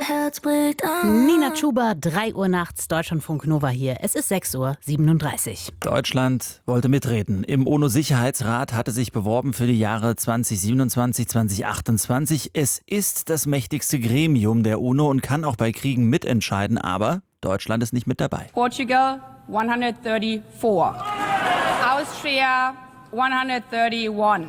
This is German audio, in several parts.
Herz bricht. Nina Chuba, 3 Uhr nachts, Deutschlandfunk Nova hier. Es ist 6:37 Uhr. Deutschland wollte mitreden. Im UNO-Sicherheitsrat hatte sich beworben für die Jahre 2027, 2028. Es ist das mächtigste Gremium der UNO und kann auch bei Kriegen mitentscheiden, aber Deutschland ist nicht mit dabei. Portugal 134. Austria 131.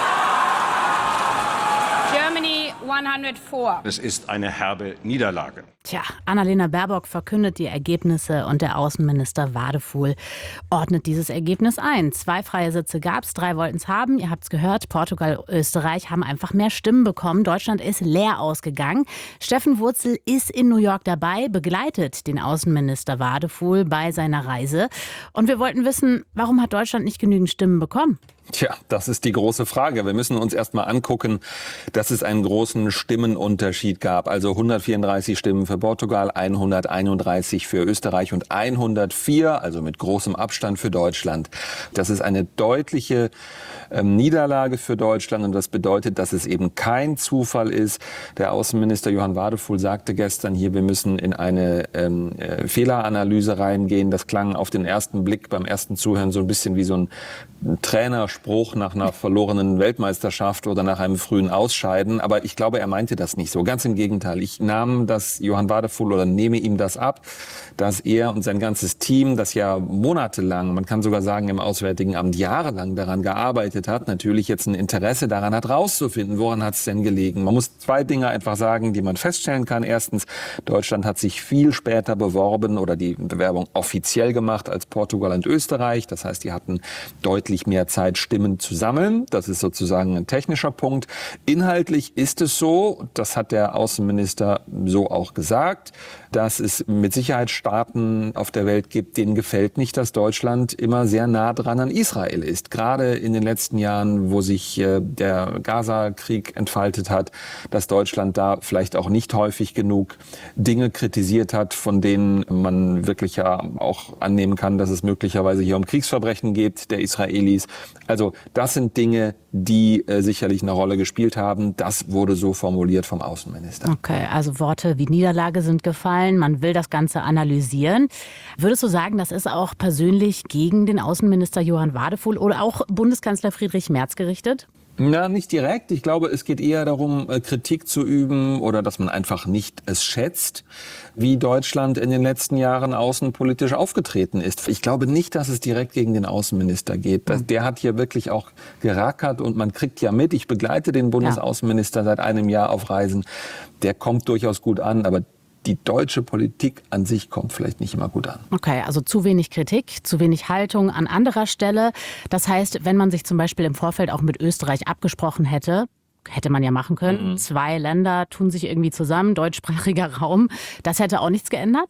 Germany 104. Es ist eine herbe Niederlage. Tja, Annalena Baerbock verkündet die Ergebnisse und der Außenminister Wadefuhl ordnet dieses Ergebnis ein. 2 freie Sitze gab es, 3 wollten es haben. Ihr habt es gehört, Portugal, Österreich haben einfach mehr Stimmen bekommen. Deutschland ist leer ausgegangen. Steffen Wurzel ist in New York dabei, begleitet den Außenminister Wadefuhl bei seiner Reise. Und wir wollten wissen, warum hat Deutschland nicht genügend Stimmen bekommen? Tja, das ist die große Frage. Wir müssen uns erst mal angucken, dass es einen großen Stimmenunterschied gab. Also 134 Stimmen für Portugal, 131 für Österreich und 104, also mit großem Abstand für Deutschland. Das ist eine deutliche Niederlage für Deutschland und das bedeutet, dass es eben kein Zufall ist. Der Außenminister Johann Wadefuhl sagte gestern hier, wir müssen in eine Fehleranalyse reingehen. Das klang auf den ersten Blick beim ersten Zuhören so ein bisschen wie so ein Trainerspruch nach einer verlorenen Weltmeisterschaft oder nach einem frühen Ausscheiden. Aber ich glaube, er meinte das nicht so. Ganz im Gegenteil. Ich nehme ihm das ab, dass er und sein ganzes Team, das ja monatelang, man kann sogar sagen im Auswärtigen Amt jahrelang daran gearbeitet hat, natürlich jetzt ein Interesse daran hat, rauszufinden, woran hat es denn gelegen. Man muss 2 Dinge einfach sagen, die man feststellen kann. Erstens, Deutschland hat sich viel später beworben oder die Bewerbung offiziell gemacht als Portugal und Österreich. Das heißt, die hatten deutlich mehr Zeit, Stimmen zu sammeln. Das ist sozusagen ein technischer Punkt. Inhaltlich ist es so, das hat der Außenminister so auch gesagt, dass es mit Sicherheit Staaten auf der Welt gibt, denen gefällt nicht, dass Deutschland immer sehr nah dran an Israel ist. Gerade in den letzten Jahren, wo sich der Gaza-Krieg entfaltet hat, dass Deutschland da vielleicht auch nicht häufig genug Dinge kritisiert hat, von denen man wirklich ja auch annehmen kann, dass es möglicherweise hier um Kriegsverbrechen geht, der Israelis. Also das sind Dinge, die sicherlich eine Rolle gespielt haben. Das wurde so formuliert vom Außenminister. Okay, also Worte wie Niederlage sind gefallen. Man will das Ganze analysieren. Würdest du sagen, das ist auch persönlich gegen den Außenminister Johann Wadefuhl oder auch Bundeskanzler Friedrich Merz gerichtet? Na, nicht direkt. Ich glaube, es geht eher darum, Kritik zu üben oder dass man einfach nicht es schätzt, wie Deutschland in den letzten Jahren außenpolitisch aufgetreten ist. Ich glaube nicht, dass es direkt gegen den Außenminister geht. Der hat hier wirklich auch gerackert und man kriegt ja mit. Ich begleite den Bundesaußenminister seit einem Jahr auf Reisen. Der kommt durchaus gut an, aber die deutsche Politik an sich kommt vielleicht nicht immer gut an. Okay, also zu wenig Kritik, zu wenig Haltung an anderer Stelle. Das heißt, wenn man sich zum Beispiel im Vorfeld auch mit Österreich abgesprochen hätte man ja machen können. 2 Länder tun sich irgendwie zusammen, deutschsprachiger Raum. Das hätte auch nichts geändert?